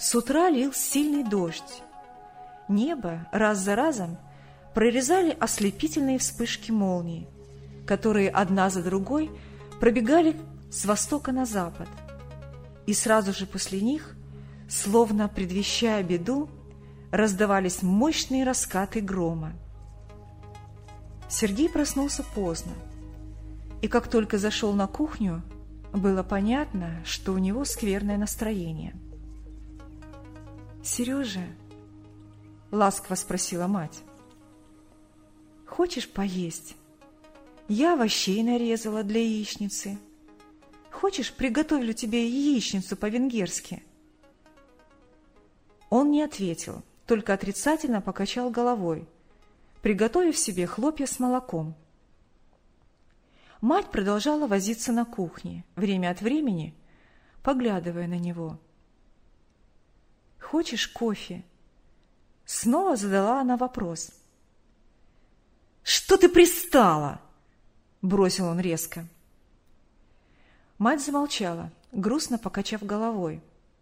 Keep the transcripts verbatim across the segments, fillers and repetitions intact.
С утра лил сильный дождь. Небо раз за разом прорезали ослепительные вспышки молний, которые одна за другой пробегали с востока на запад. И сразу же после них, словно предвещая беду, раздавались мощные раскаты грома. Сергей проснулся поздно, и как только зашел на кухню, было понятно, что у него скверное настроение. «Сережа», — ласково спросила мать, — «хочешь поесть? Я овощей нарезала для яичницы. Хочешь, приготовлю тебе яичницу по-венгерски?» Он не ответил, только отрицательно покачал головой, приготовив себе хлопья с молоком. Мать продолжала возиться на кухне, время от времени поглядывая на него. «Хочешь кофе?» Снова задала она вопрос. «Что ты пристала?» — бросил он резко. Мать замолчала, грустно покачав головой.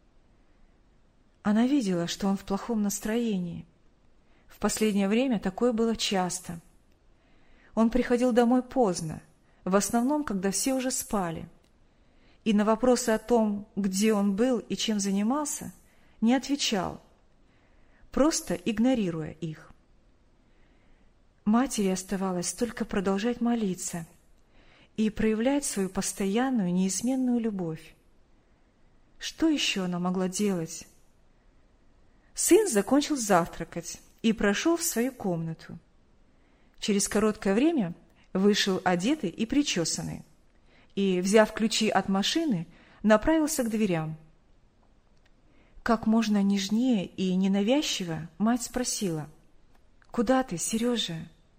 Она видела, что он в плохом настроении. В последнее время такое было часто. Он приходил домой поздно, в основном, когда все уже спали, и на вопросы о том, где он был и чем занимался, не отвечал, просто игнорируя их. Матери оставалось только продолжать молиться и проявлять свою постоянную, неизменную любовь. Что еще она могла делать? Сын закончил завтракать и прошел в свою комнату. Через короткое время вышел одетый и причесанный, и, взяв ключи от машины, направился к дверям. Как можно нежнее и ненавязчиво мать спросила: «Куда ты, Сережа?»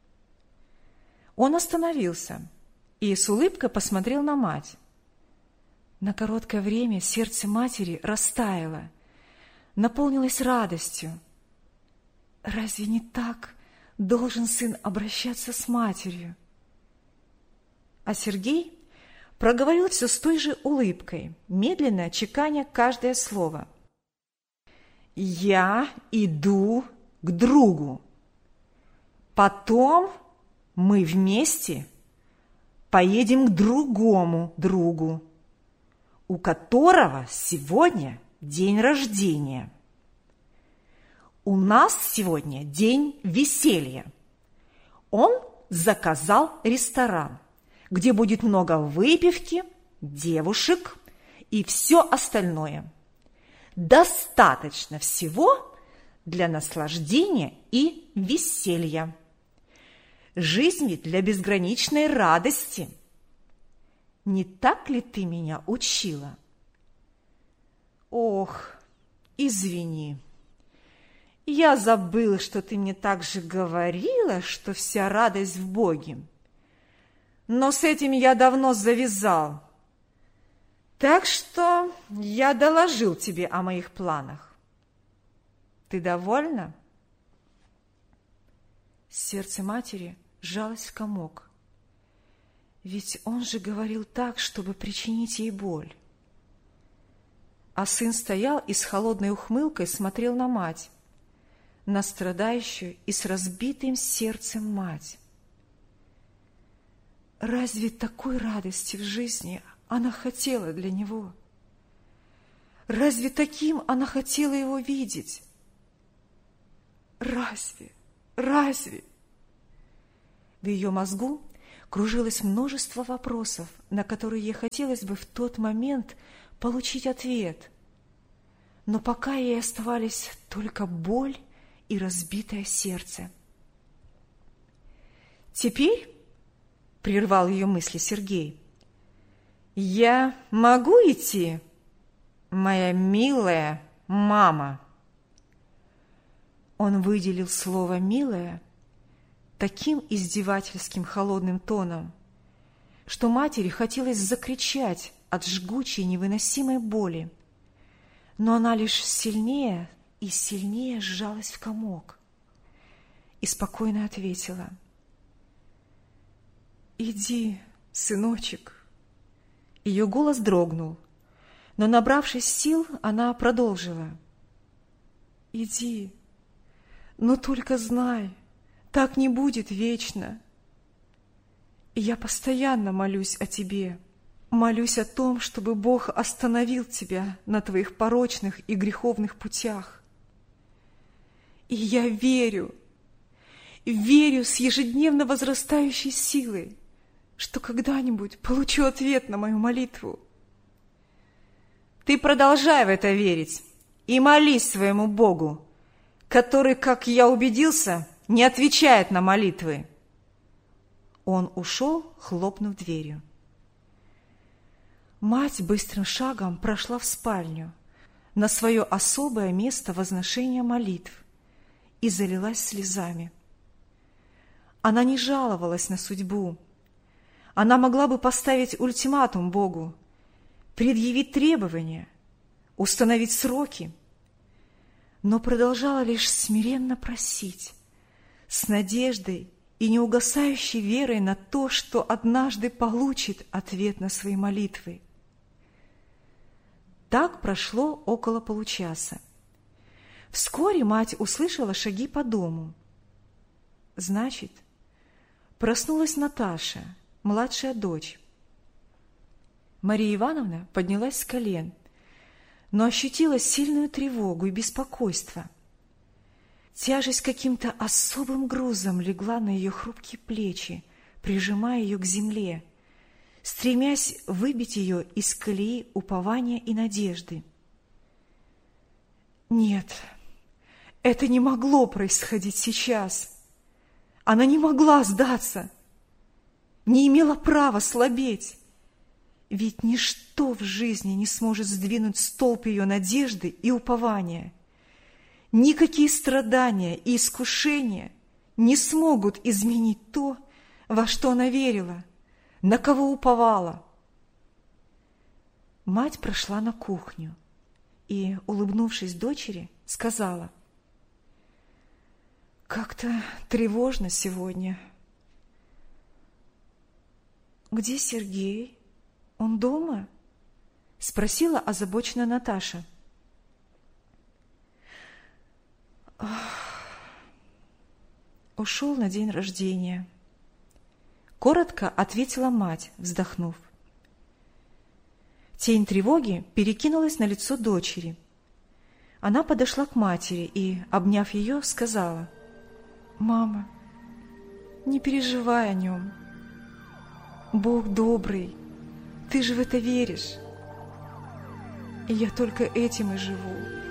Он остановился и с улыбкой посмотрел на мать. На короткое время сердце матери растаяло, наполнилось радостью. Разве не так должен сын обращаться с матерью? А Сергей проговорил все с той же улыбкой, медленно чеканя каждое слово. «Я иду к другу. Потом мы вместе поедем к другому другу, у которого сегодня день рождения. У нас сегодня день веселья. Он заказал ресторан, где будет много выпивки, девушек и все остальное. Достаточно всего для наслаждения и веселья. Жизнь ведь для безграничной радости. Не так ли ты меня учила?» «Ох, извини, я забыл, что ты мне так же говорила, что вся радость в Боге. Но с этим я давно завязал. Так что я доложил тебе о моих планах. Ты довольна?» Сердце матери сжалось в комок. Ведь он же говорил так, чтобы причинить ей боль. А сын стоял и с холодной ухмылкой смотрел на мать, на страдающую и с разбитым сердцем мать. Разве такой радости в жизни она хотела для него? Разве таким она хотела его видеть? Разве? Разве? В ее мозгу кружилось множество вопросов, на которые ей хотелось бы в тот момент получить ответ. Но пока ей оставались только боль и разбитое сердце. «Теперь, — прервал ее мысли Сергей, — я могу идти, моя милая мама?» Он выделил слово «милая» таким издевательским холодным тоном, что матери хотелось закричать от жгучей невыносимой боли, но она лишь сильнее и сильнее сжалась в комок и спокойно ответила: «Иди, сыночек». Ее голос дрогнул, но, набравшись сил, она продолжила: иди, но только знай, так не будет вечно. И я постоянно молюсь о тебе, молюсь о том, чтобы Бог остановил тебя на твоих порочных и греховных путях. И я верю, верю с ежедневно возрастающей силой, что когда-нибудь получу ответ на мою молитву. Ты продолжай в это верить и молись своему Богу, который, как я убедился, не отвечает на молитвы. Он ушел, хлопнув дверью. Мать быстрым шагом прошла в спальню, на свое особое место возношения молитв, и залилась слезами. Она не жаловалась на судьбу. Она могла бы поставить ультиматум Богу, предъявить требования, установить сроки, но продолжала лишь смиренно просить, с надеждой и неугасающей верой на то, что однажды получит ответ на свои молитвы. Так прошло около получаса. Вскоре мать услышала шаги по дому. Значит, проснулась Наташа, младшая дочь. Мария Ивановна поднялась с колен, но ощутила сильную тревогу и беспокойство. Тяжесть каким-то особым грузом легла на ее хрупкие плечи, прижимая ее к земле, стремясь выбить ее из колеи упования и надежды. Нет, это не могло происходить сейчас. Она не могла сдаться, не имела права слабеть. Ведь ничто в жизни не сможет сдвинуть столб ее надежды и упования. Никакие страдания и искушения не смогут изменить то, во что она верила, на кого уповала. Мать прошла на кухню и, улыбнувшись дочери, сказала: «Как-то тревожно сегодня». «Где Сергей? Он дома?» — спросила озабоченная Наташа. «Ушел на день рождения», — коротко ответила мать, вздохнув. Тень тревоги перекинулась на лицо дочери. Она подошла к матери и, обняв ее, сказала: «Мама, не переживай о нем. Бог добрый, ты же в это веришь. И я только этим и живу».